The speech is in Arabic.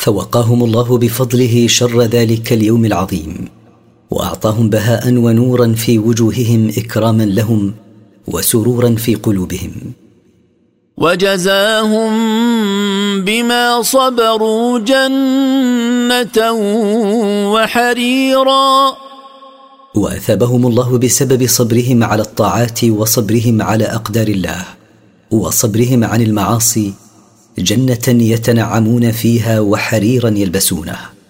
فوقاهم الله بفضله شر ذلك اليوم العظيم، وأعطاهم بهاء ونورا في وجوههم إكراما لهم وسرورا في قلوبهم. وجزاهم بما صبروا جنة وحريرا. وأثابهم الله بسبب صبرهم على الطاعات وصبرهم على أقدار الله وصبرهم عن المعاصي جنة يتنعمون فيها وحريرا يلبسونه.